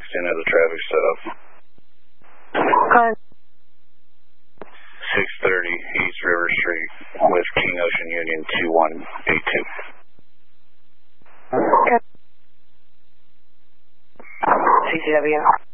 in as a traffic setup. 630 East River Street with King Ocean Union 2182. CCW.